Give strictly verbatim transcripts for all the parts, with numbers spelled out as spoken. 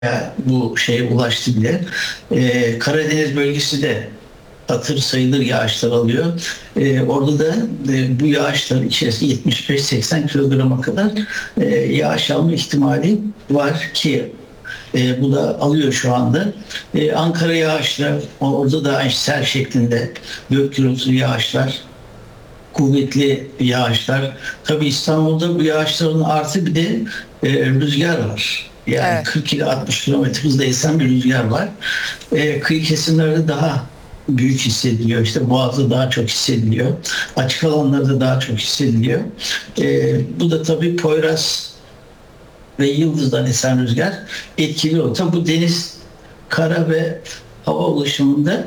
bu şeye ulaştı bile. Ee, Karadeniz bölgesi de hatır sayılır yağışlar alıyor. Ee, orada da e, bu yağışların içerisinde yetmiş beş seksen kilograma kadar e, yağış alma ihtimali var ki e, bu da alıyor şu anda. E, Ankara yağışlar, orada da aynı sel şeklinde gök gürültülü yağışlar, kuvvetli yağışlar. Tabii İstanbul'da bu yağışların artı bir de e, rüzgar var. Yani Evet. kırk ile altmış kilometre hızla esen bir rüzgar var. E, kıyı kesimlerde daha büyük hissediliyor. İşte Boğaz'da daha çok hissediliyor. Açık alanlarda daha çok hissediliyor. E, bu da tabii Poyraz ve Yıldız'dan esen rüzgar etkili oluyor. Tabii bu deniz, kara ve hava ulaşımında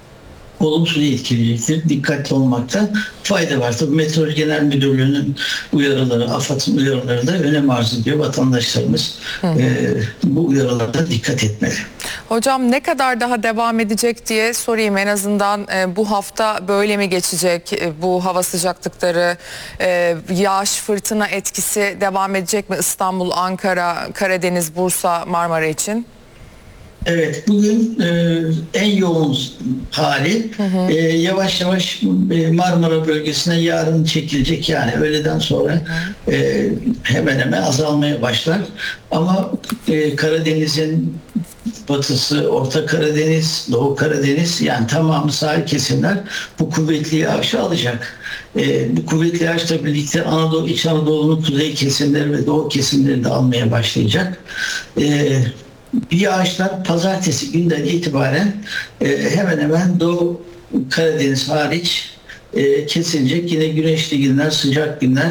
olumsuz etkileyecektir. Dikkatli olmakta fayda var. Tabii Meteoroloji Genel Müdürlüğü'nün uyarıları, AFAD'ın uyarıları da önem arz ediyor. Vatandaşlarımız e, bu uyarılara dikkat etmeli. Hocam ne kadar daha devam edecek diye sorayım. En azından e, bu hafta böyle mi geçecek? E, bu hava sıcaklıkları, e, yağış, fırtına etkisi devam edecek mi İstanbul, Ankara, Karadeniz, Bursa, Marmara için? Evet, bugün e, en yoğun hali hı hı. E, yavaş yavaş e, Marmara bölgesine yarın çekilecek, yani öğleden sonra e, hemen hemen azalmaya başlar. Ama e, Karadeniz'in batısı, Orta Karadeniz, Doğu Karadeniz, yani tamamı sahil kesimler bu kuvvetli yağışı alacak. E, bu kuvvetli yağışla birlikte Anadolu, İç Anadolu'nun kuzey kesimleri ve doğu kesimleri de almaya başlayacak. E, Yağışlar pazartesi günden itibaren e, hemen hemen Doğu Karadeniz hariç e, kesilecek. Yine güneşli günler, sıcak günler,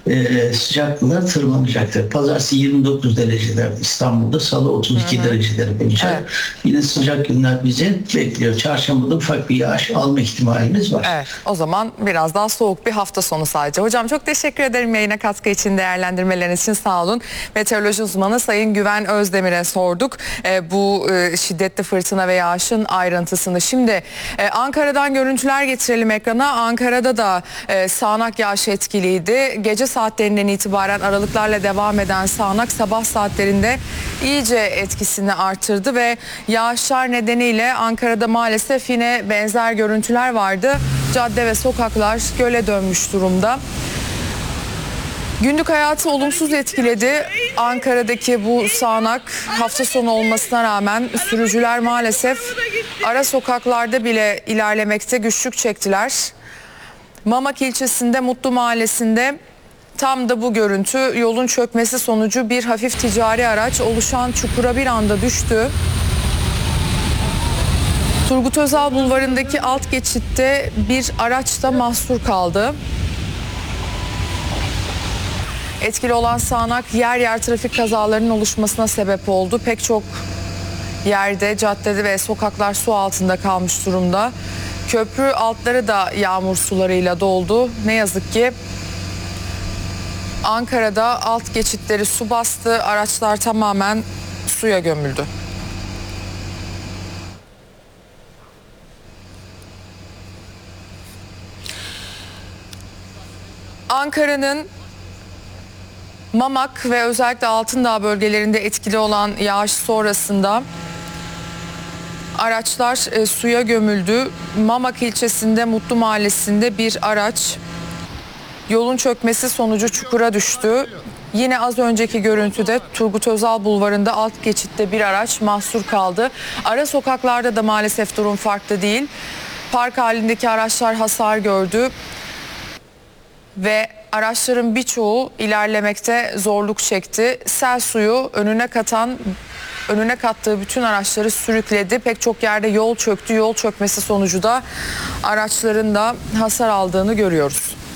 e, sıcaklıklar tırmanacaktır. Pazartesi yirmi dokuz dereceler İstanbul'da, salı otuz iki dereceler bulacak. Evet. Yine sıcak günler bizi bekliyor. Çarşambada ufak bir yağış alma ihtimalimiz var. Evet, o zaman biraz daha soğuk bir hafta sonu sadece. Hocam çok teşekkür ederim yayına katkı için, değerlendirmeleriniz için sağ olun. Meteoroloji uzmanı Sayın Güven Özdemir'e sorduk e, bu e, şiddetli fırtına ve yağışın ayrıntısını. Şimdi e, Ankara'dan görüntüler getirelim ekrana. Ankara'da da e, sağanak yağış etkiliydi. Gece saatlerinden itibaren aralıklarla devam eden sağanak sabah saatlerinde iyice etkisini artırdı ve yağışlar nedeniyle Ankara'da maalesef yine benzer görüntüler vardı. Cadde ve sokaklar göle dönmüş durumda. Günlük hayatı olumsuz etkiledi. Ankara'daki bu sağanak hafta sonu olmasına rağmen sürücüler maalesef ara sokaklarda bile ilerlemekte güçlük çektiler. Mamak ilçesinde Mutlu Mahallesi'nde tam da bu görüntü, yolun çökmesi sonucu bir hafif ticari araç oluşan çukura bir anda düştü. Turgut Özal Bulvarı'ndaki alt geçitte bir araç da mahsur kaldı. Etkili olan sağanak yer yer trafik kazalarının oluşmasına sebep oldu. Pek çok yerde, caddede ve sokaklar su altında kalmış durumda. Köprü altları da yağmur sularıyla doldu. Ne yazık ki Ankara'da alt geçitleri su bastı. Araçlar tamamen suya gömüldü. Ankara'nın Mamak ve özellikle Altındağ bölgelerinde etkili olan yağış sonrasında araçlar e, suya gömüldü. Mamak ilçesinde Mutlu Mahallesi'nde bir araç yolun çökmesi sonucu çukura düştü. Yine az önceki görüntüde Turgut Özal Bulvarı'nda alt geçitte bir araç mahsur kaldı. Ara sokaklarda da maalesef durum farklı değil. Park halindeki araçlar hasar gördü ve araçların birçoğu ilerlemekte zorluk çekti. Sel suyu önüne katan önüne kattığı bütün araçları sürükledi. Pek çok yerde yol çöktü. Yol çökmesi sonucu da araçların da hasar aldığını görüyoruz.